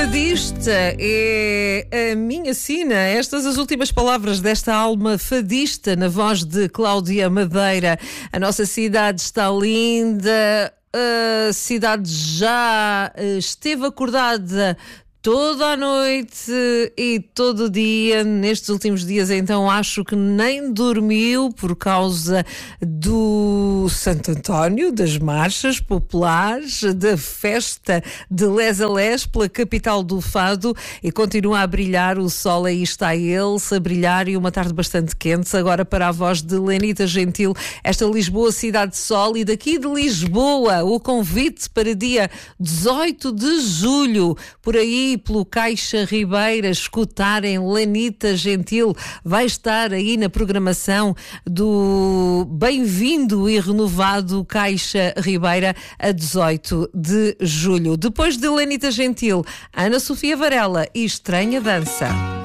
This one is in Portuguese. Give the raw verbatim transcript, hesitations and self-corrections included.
Fadista é a minha sina. Estas as últimas palavras desta alma fadista na voz de Cláudia Madeira. A nossa cidade está linda, a cidade já esteve acordada toda a noite e todo o dia. Nestes últimos dias, então, acho que nem dormiu por causa do Santo António, das marchas populares, da festa de Les a Les pela capital do Fado, e continua a brilhar o sol. Aí está ele-se a brilhar, e uma tarde bastante quente. Agora para a voz de Lenita Gentil, esta Lisboa, cidade de sol. E daqui de Lisboa, o convite para dia dezoito de julho, por aí pelo Caixa Ribeira, escutarem Lenita Gentil. Vai estar aí na programação do bem-vindo e renovado Caixa Ribeira a dezoito de julho. Depois de Lenita Gentil, Ana Sofia Varela e Estranha Dança.